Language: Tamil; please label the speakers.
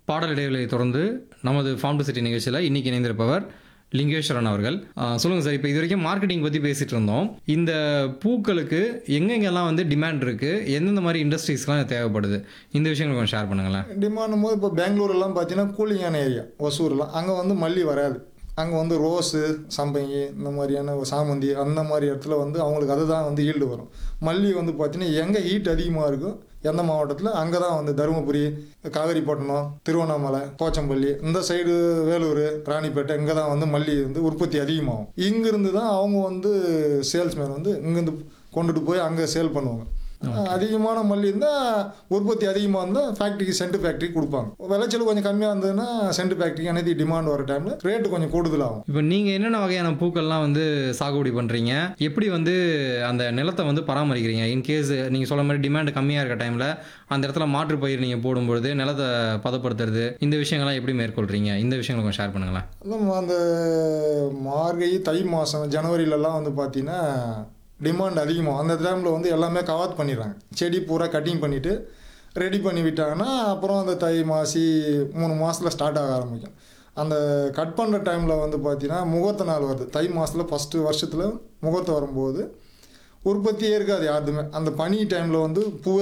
Speaker 1: பாடல் இடைவெளியை தொடர்ந்து நமது ஃபார்ம் டு சிட்டி நிகழ்ச்சியில் இன்னைக்கு இணைந்திருப்பவர் லிங்கேஸ்வரன் அவர்கள். சொல்லுங்கள் சார், இப்போ இது வரைக்கும் மார்க்கெட்டிங் பற்றி பேசிகிட்டு இருந்தோம். இந்த பூக்களுக்கு எங்கெங்கெல்லாம் வந்து டிமாண்ட் இருக்குது, எந்தெந்த மாதிரி இண்டஸ்ட்ரீஸ்லாம் தேவைப்படுது, இந்த விஷயங்கள் கொஞ்சம் ஷேர் பண்ணுங்களேன்.
Speaker 2: டிமாண்டும் போது இப்போ பெங்களூர்லாம் பார்த்தீங்கன்னா கூலிங்கான ஏரியா, ஒசூர்லாம் அங்கே வந்து மல்லி வராது. அங்கே வந்து ரோஸு, சம்பங்கி, இந்த மாதிரியான சாமந்தி அந்த மாதிரி இடத்துல வந்து அவங்களுக்கு அதுதான் வந்து ஈல்டு வரும். மல்லி வந்து பார்த்தீங்கன்னா எங்கே ஹீட் அதிகமாக இருக்கோ எந்த மாவட்டத்தில் அங்கே தான் வந்து தருமபுரி, காவேரிப்பட்டினம், திருவண்ணாமலை, போச்சம்பள்ளி இந்த சைடு வேலூர், ராணிப்பேட்டை இங்கே தான் வந்து மல்லி வந்து உற்பத்தி அதிகமாகும். இங்கேருந்து தான் அவங்க வந்து சேல்ஸ்மேன் வந்து இங்கேருந்து கொண்டுட்டு போய் அங்கே சேல் பண்ணுவாங்க. அதிகமான மல்லி இருந்தால் உற்பத்தி அதிகமாக இருந்தால் ஃபேக்ட்ரிக்கு சென்ட் ஃபேக்ட்ரி கொடுப்பாங்க. விளைச்சல் கொஞ்சம் கம்மியாக இருந்ததுன்னா சென்ட் ஃபேக்ட்ரிக்கு அனைத்து டிமாண்ட் வர டைமில் ரேட்டு கொஞ்சம் கூடுதலாகும்.
Speaker 1: இப்போ நீங்கள் என்னென்ன வகையான பூக்கள்லாம் வந்து சாகுபடி பண்ணுறீங்க, எப்படி வந்து அந்த நிலத்தை வந்து பராமரிக்கிறீங்க? இன்கேஸ் நீங்கள் சொல்ல மாதிரி டிமாண்ட் கம்மியாக இருக்க டைமில் அந்த இடத்துல மாற்று பயிர் நீங்கள் போடும்பொழுது நிலத்தை பதப்படுத்துறது, இந்த விஷயங்கள்லாம் எப்படி மேற்கொள்கிறீங்க? இந்த விஷயங்களை கொஞ்சம் ஷேர் பண்ணுங்களேன்.
Speaker 2: அதுவும் அந்த மார்கழி, தை மாதம், ஜனவரியிலலாம் வந்து பார்த்தீங்கன்னா டிமாண்ட் அதிகமாக அந்த டைமில் வந்து எல்லாமே கவாத் பண்ணிடுறாங்க. செடி பூரா கட்டிங் பண்ணிவிட்டு ரெடி பண்ணி விட்டாங்கன்னா அப்புறம் அந்த தை மாசி 3 மாதத்தில் ஸ்டார்ட் ஆக ஆரம்பிக்கும். அந்த கட் பண்ணுற டைமில் வந்து பார்த்தீங்கன்னா முகூர்த்த நாள் வருது. தை மாதத்தில் ஃபஸ்ட்டு வருஷத்தில் முகூர்த்தம் வரும்போது உற்பத்தியே இருக்காது யாருதுமே. அந்த பனி டைமில் வந்து பூ